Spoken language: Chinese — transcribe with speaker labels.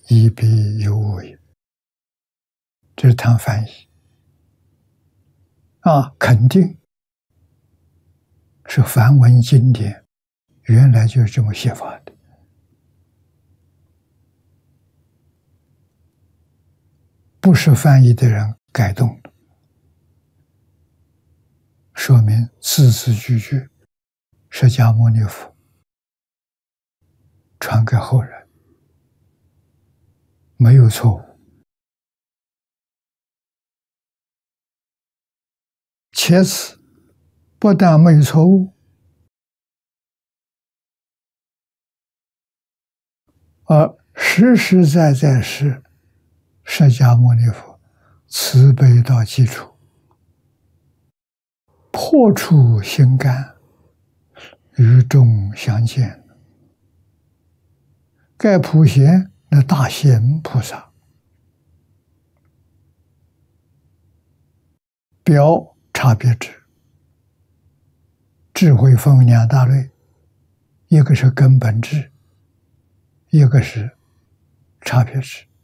Speaker 1: 亦必有我也。这是谈翻译肯定是梵文经典原来就是这么写法的。不是翻译的人改动的，说明字字句句释迦牟尼佛传给后人，没有错误。且此不但没有错误，而实实在在是释迦牟尼佛慈悲到基础，破除心干，与众相见。盖普贤那大贤菩萨，表差别智，智慧分为两大类，一个是根本智，一个是差别智。